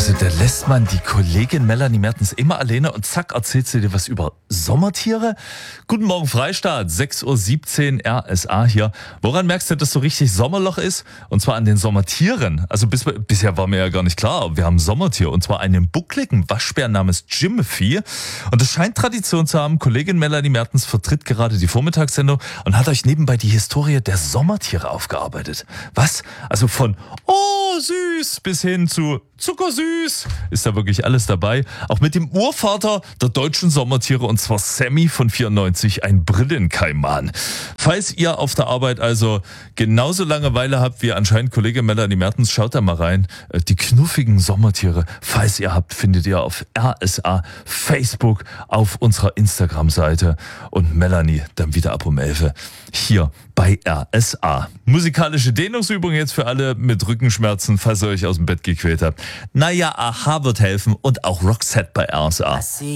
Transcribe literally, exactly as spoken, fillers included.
Also da lässt man die Kollegin Melanie Mertens immer alleine und zack, erzählt sie dir was über Sommertiere. Guten Morgen Freistaat, sechs Uhr siebzehn R S A hier. Woran merkst du, dass so richtig Sommerloch ist? Und zwar an den Sommertieren. Also bis, bisher war mir ja gar nicht klar, wir haben ein Sommertier und zwar einen buckligen Waschbär namens Jimothy. Und es scheint Tradition zu haben. Kollegin Melanie Mertens vertritt gerade die Vormittagssendung und hat euch nebenbei die Historie der Sommertiere aufgearbeitet. Was? Also von oh süß bis hin zu zuckersüß ist da wirklich alles dabei. Auch mit dem Urvater der deutschen Sommertiere und zwar Sammy von vierundneunzig, ein Brillenkaiman. Falls ihr auf der Arbeit also genauso Langeweile habt wie anscheinend Kollege Melanie Mertens, schaut da mal rein. Die knuffigen Sommertiere, falls ihr habt, findet ihr auf R S A Facebook auf unserer Instagram-Seite und Melanie dann wieder ab um elf hier bei R S A. Musikalische Dehnungsübung jetzt für alle mit Rückenschmerzen, falls ihr euch aus dem Bett gequält habt. Naja, Aha wird helfen und auch Roxette bei R S A.